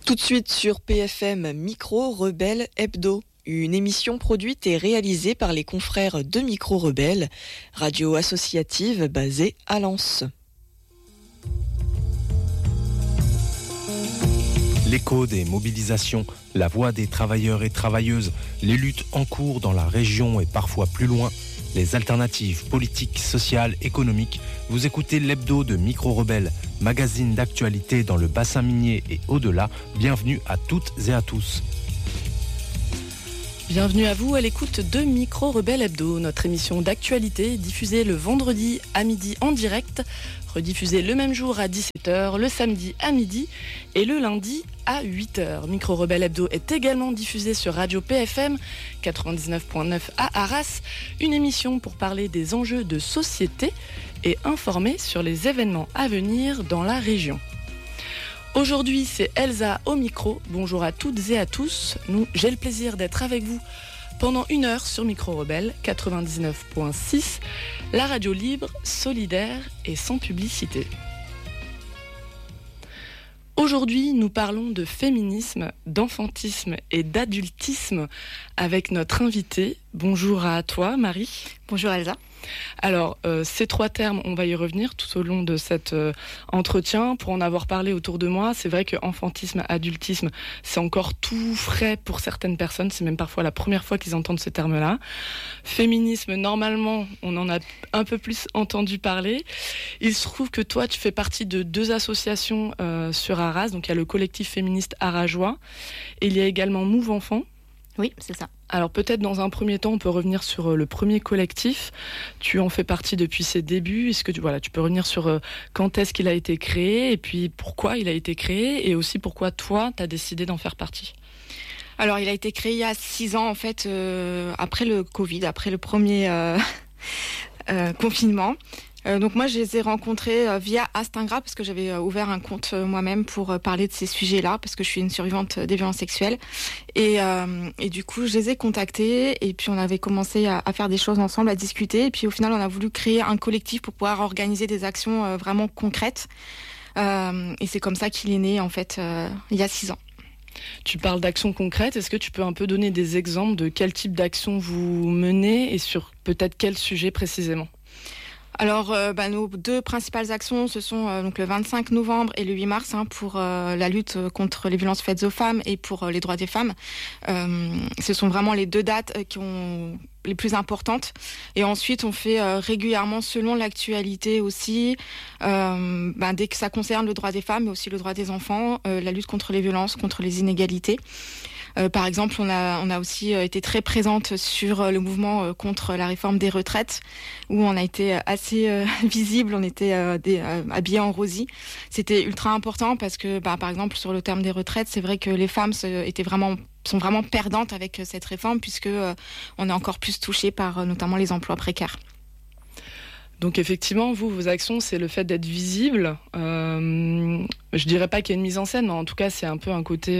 Tout de suite sur PFM Micro Rebelle Hebdo, une émission produite et réalisée par les confrères de Micro Rebelle, radio associative basée à Lens. L'écho des mobilisations, la voix des travailleurs et travailleuses, les luttes en cours dans la région et parfois plus loin, les alternatives politiques, sociales, économiques. Vous écoutez l'hebdo de Micro Rebelle, magazine d'actualité dans le bassin minier et au-delà. Bienvenue à toutes et à tous. Bienvenue à vous à l'écoute de Micro Rebelle Hebdo, notre émission d'actualité diffusée le vendredi à midi en direct, rediffusée le même jour à 17h, le samedi à midi et le lundi à 8h. Micro Rebelle Hebdo est également diffusée sur Radio PFM 99.9 à Arras, une émission pour parler des enjeux de société et informer sur les événements à venir dans la région. Aujourd'hui, c'est Elsa au micro. Bonjour à toutes et à tous. J'ai le plaisir d'être avec vous pendant une heure sur Micro Rebelle 99.6, la radio libre, solidaire et sans publicité. Aujourd'hui, nous parlons de féminisme, d'enfantisme et d'adultisme avec notre invitée. Bonjour à toi, Marie. Bonjour Elsa. Alors, ces trois termes, on va y revenir tout au long de cet entretien. Pour en avoir parlé autour de moi, c'est vrai que enfantisme, adultisme, c'est encore tout frais pour certaines personnes. C'est même parfois la première fois qu'ils entendent ce terme-là. Féminisme, normalement, on en a un peu plus entendu parler. Il se trouve que toi, tu fais partie de deux associations sur Arras. Donc, il y a le collectif féministe Arageois et il y a également Move Enfant. Oui, c'est ça. Alors peut-être dans un premier temps, on peut revenir sur le premier collectif. Tu en fais partie depuis ses débuts. Est-ce que tu peux revenir sur quand est-ce qu'il a été créé et puis pourquoi il a été créé et aussi pourquoi toi, tu as décidé d'en faire partie? Alors il a été créé il y a 6 ans en fait, après le Covid, après le premier confinement. Donc moi je les ai rencontrés via Instagram parce que j'avais ouvert un compte moi-même pour parler de ces sujets-là parce que je suis une survivante des violences sexuelles et du coup je les ai contactés et puis on avait commencé à faire des choses ensemble, à discuter et puis au final on a voulu créer un collectif pour pouvoir organiser des actions vraiment concrètes et c'est comme ça qu'il est né en fait il y a 6 ans. Tu parles d'actions concrètes, est-ce que tu peux un peu donner des exemples de quel type d'actions vous menez et sur peut-être quel sujet précisément? Alors, nos deux principales actions, ce sont donc le 25 novembre et le 8 mars pour la lutte contre les violences faites aux femmes et pour les droits des femmes. Ce sont vraiment les deux dates qui ont les plus importantes. Et ensuite, on fait régulièrement, selon l'actualité aussi, dès que ça concerne le droit des femmes, mais aussi le droit des enfants, la lutte contre les violences, contre les inégalités. Par exemple, on a aussi été très présente sur le mouvement contre la réforme des retraites, où on a été assez visible, on était habillés en rosy. C'était ultra important parce que, par exemple, sur le terme des retraites, c'est vrai que les femmes sont vraiment perdantes avec cette réforme, puisque on est encore plus touché par notamment les emplois précaires. Donc effectivement, vos actions, c'est le fait d'être visible. Je dirais pas qu'il y a une mise en scène, mais en tout cas, c'est un peu un côté,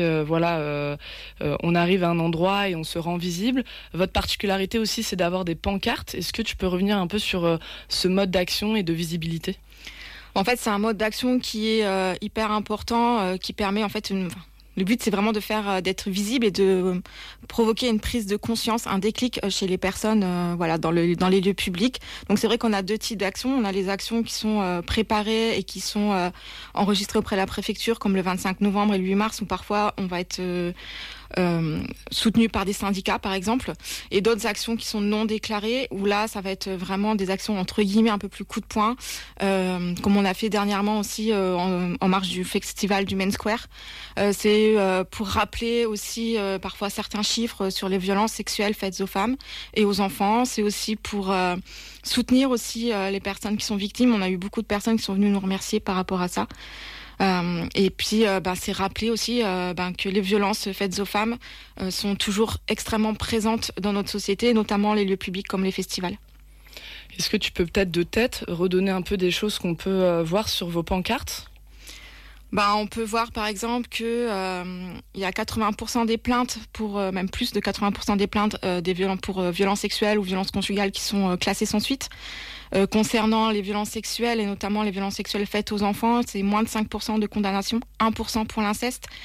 on arrive à un endroit et on se rend visible. Votre particularité aussi, c'est d'avoir des pancartes. Est-ce que tu peux revenir un peu sur ce mode d'action et de visibilité ? En fait, c'est un mode d'action qui est hyper important, qui permet en fait le but, c'est vraiment d'être visible et de provoquer une prise de conscience, un déclic chez les personnes, dans les lieux publics. Donc c'est vrai qu'on a deux types d'actions. On a les actions qui sont préparées et qui sont enregistrées auprès de la préfecture, comme le 25 novembre et le 8 mars, où parfois on va être soutenues par des syndicats par exemple, et d'autres actions qui sont non déclarées où là ça va être vraiment des actions entre guillemets un peu plus coup de poing, comme on a fait dernièrement aussi en marge du festival du Main Square. C'est pour rappeler aussi parfois certains chiffres sur les violences sexuelles faites aux femmes et aux enfants. C'est aussi pour soutenir aussi les personnes qui sont victimes. On a eu beaucoup de personnes qui sont venues nous remercier par rapport à ça. Et puis c'est rappeler aussi que les violences faites aux femmes sont toujours extrêmement présentes dans notre société, notamment les lieux publics comme les festivals. Est-ce que tu peux peut-être de tête redonner un peu des choses qu'on peut voir sur vos pancartes ? On peut voir par exemple que il y a 80% des plaintes, même plus de 80% des plaintes pour violences sexuelles ou violences conjugales qui sont classées sans suite. Concernant les violences sexuelles et notamment les violences sexuelles faites aux enfants, c'est moins de 5% de condamnation, 1% pour l'inceste.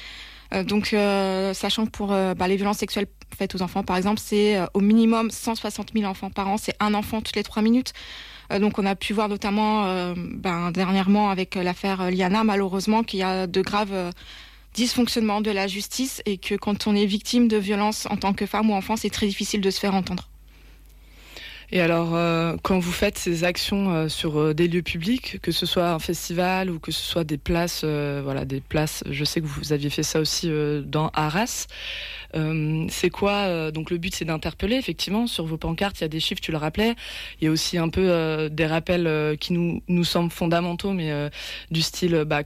Sachant que pour les violences sexuelles faites aux enfants, par exemple, c'est au minimum 160 000 enfants par an, c'est un enfant toutes les 3 minutes. Donc on a pu voir notamment dernièrement avec l'affaire Liana, malheureusement, qu'il y a de graves dysfonctionnements de la justice et que quand on est victime de violences en tant que femme ou enfant, c'est très difficile de se faire entendre. Et alors, quand vous faites ces actions sur des lieux publics, que ce soit un festival ou que ce soit des places, je sais que vous aviez fait ça aussi dans Arras. C'est quoi donc le but, c'est d'interpeller, effectivement. Sur vos pancartes, il y a des chiffres, tu le rappelais. Il y a aussi un peu des rappels qui nous semblent fondamentaux, mais du style